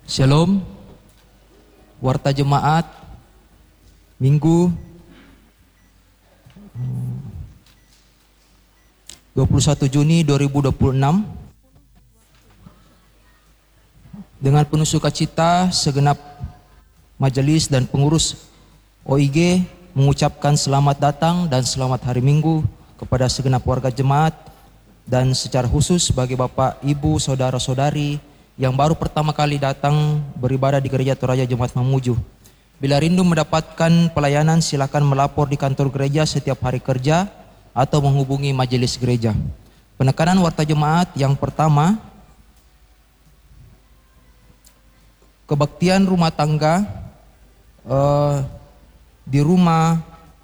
Shalom, Warta Jemaat, Minggu 21 Juni 2026. Dengan penuh sukacita, segenap majelis dan pengurus OIG mengucapkan selamat datang dan selamat hari Minggu kepada segenap warga jemaat, dan secara khusus bagi Bapak, Ibu, Saudara-saudari yang baru pertama kali datang beribadah di Gereja Toraja Jemaat Mamuju. Bila rindu mendapatkan pelayanan, silakan melapor di kantor gereja setiap hari kerja atau menghubungi majelis gereja. Penekanan warta jemaat yang pertama, kebaktian rumah tangga di rumah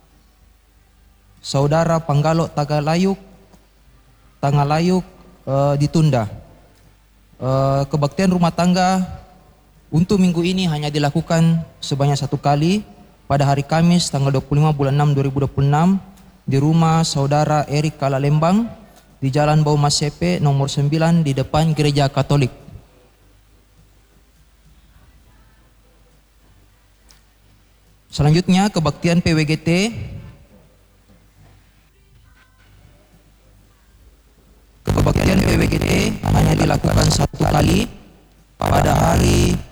Saudara Panggalo Tangalayuk ditunda. Kebaktian rumah tangga untuk minggu ini hanya dilakukan sebanyak satu kali pada hari Kamis tanggal 25 bulan 6 2026 di rumah Saudara Erik Kalalembang di Jalan Bau Masepe nomor 9 di depan Gereja Katolik. Selanjutnya kebaktian PWGT. Kebaktian PWGT hanya dilakukan satu kali pada hari